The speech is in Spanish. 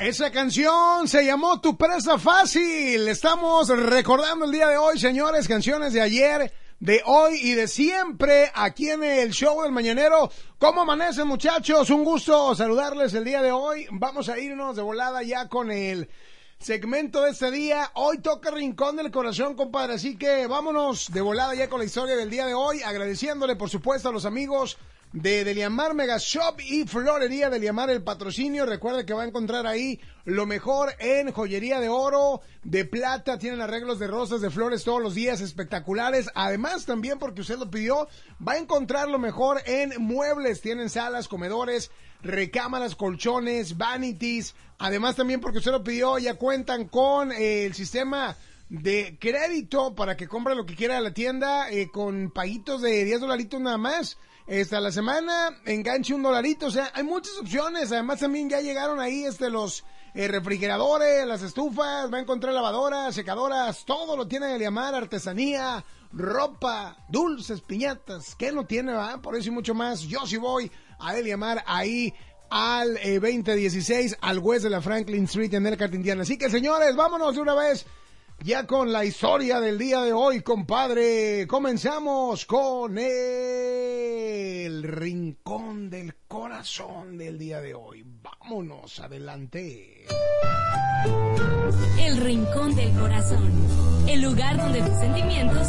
Esa canción se llamó Tu Presa Fácil. Estamos recordando el día de hoy, señores, canciones de ayer, de hoy y de siempre aquí en el show del Mañanero. ¿Cómo amanecen, muchachos? Un gusto saludarles el día de hoy. Vamos a irnos de volada ya con el segmento de este día. Hoy toca Rincón del Corazón, compadre, así que vámonos de volada ya con la historia del día de hoy, agradeciéndole por supuesto a los amigos de Deliamar Mega Shop y Florería Deliamar el patrocinio. Recuerde que va a encontrar ahí lo mejor en joyería de oro, de plata, tienen arreglos de rosas, de flores todos los días espectaculares. Además también, porque usted lo pidió, va a encontrar lo mejor en muebles, tienen salas, comedores, recámaras, colchones, vanities. Además también, porque usted lo pidió, ya cuentan con el sistema de crédito para que compre lo que quiera de la tienda, con paguitos de $10 nada más. A la semana, enganche $1, o sea, hay muchas opciones. Además también ya llegaron ahí los refrigeradores, las estufas, va a encontrar lavadoras, secadoras, todo lo tiene Deliamar, artesanía, ropa, dulces, piñatas, ¿qué no tiene, va? Por eso y mucho más, yo sí voy a Deliamar ahí al 2016, al west de la Franklin Street en Elkhart, Indiana. Así que, señores, vámonos de una vez ya con la historia del día de hoy, compadre. Comenzamos con el Rincón del Corazón del día de hoy. Vámonos, adelante. El Rincón del Corazón, el lugar donde tus sentimientos